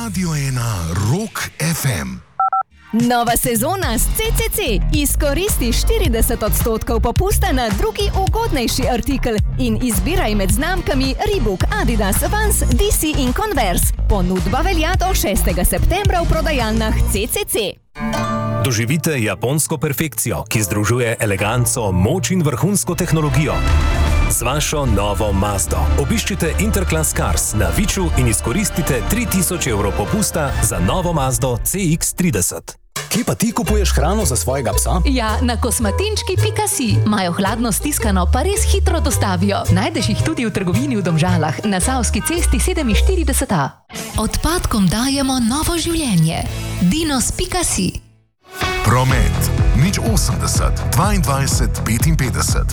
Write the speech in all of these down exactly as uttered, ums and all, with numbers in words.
Radio ena Rock ef em. Nova sezona s C C C. Izkoristi štirideset odstotkov popusta na drugi ugodnejši artikel in izbiraj med znamkami Reebok, Adidas, Vans, D C in Converse. Ponudba velja do šestega septembra v prodajalnah C C C. Doživite japonsko perfekcijo, ki združuje eleganco, moč in vrhunsko tehnologijo. Z vašo novo Mazdo obiščite Interclass Cars na Viču in izkoristite tri tisoč evrov popusta za novo Mazdo C X trideset. Kje pa ti kupuješ hrano za svojega psa? Ja, na kosmatinčki pika si. Imajo hladno stiskano, pa res hitro dostavijo. Najdeš jih tudi v trgovini v Domžalah, na Savski cesti sedeminštirideset A. Odpadkom dajemo novo življenje. Dinos pika si. Promet nič osemdeset dvaindvajset petinpetdeset.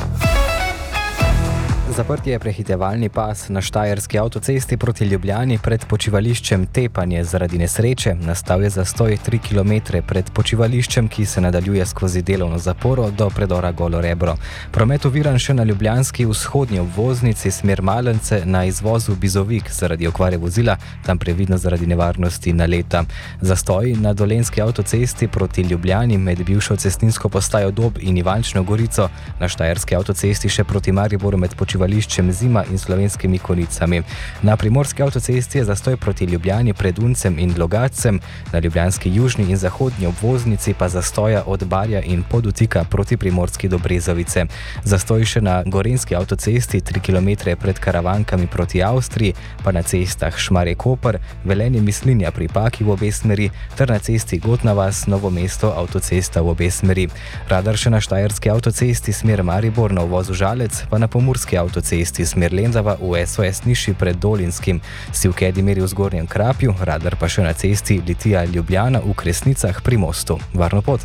Zaprt je prehitevalni pas na štajerski avtocesti proti Ljubljani pred počivališčem Tepanje zaradi nesreče. Nastal je zastoj tri kilometre pred počivališčem, ki se nadaljuje skozi delovno zaporo do predora Golo Rebro. Promet oviran še na ljubljanski vzhodnji obvoznici smer Malence na izvozu Bizovik zaradi okvare vozila, tam previdno zaradi nevarnosti naleta. Zastoj na dolenjski avtocesti proti Ljubljani med bivšo cestninsko postajo Dob in Ivančno Gorico, na štajerski avtocesti še proti Mariboru med počivališčem Zima in Slovenskimi Konjicami. Na primorski avtocesti je zastoj proti Ljubljani pred Uncem in Logatcem, na ljubljanski južni in zahodnji obvoznici pa zastoja od Barja in Podutika proti Primorski do Brezovice. Zastoj še na gorenjski avtocesti tri kilometre pred Karavankami proti Avstriji, pa na cestah Šmarje-Koper, Velenje-Mislinja pri Paki v obe smeri ter na cesti Gotna vas, Novo mesto, avtocesta v obe smeri. Radar še na štajerski avtocesti smer Maribor na uvozu Žalec, pa na pomurski avtocesti smer Lendava v S O S Niši pred Dolinskim. Sivkedi meri v Zgornjem Krapju, radar pa še na cesti Litija-Ljubljana v Kresnicah pri Mostu. Varno pot!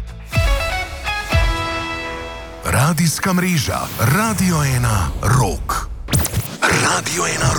Radijska mreža Radio ena Rock. Radio ena